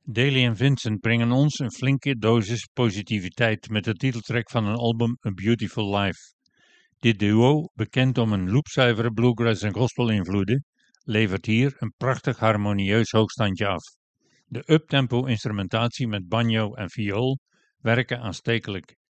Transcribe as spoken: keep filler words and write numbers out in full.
Daly en Vincent brengen ons een flinke dosis positiviteit met de titeltrack van hun album A Beautiful Life. Dit duo, bekend om hun loopzuivere bluegrass en gospel invloeden, levert hier een prachtig harmonieus hoogstandje af. De uptempo instrumentatie met banjo en viool werken aanstekelijk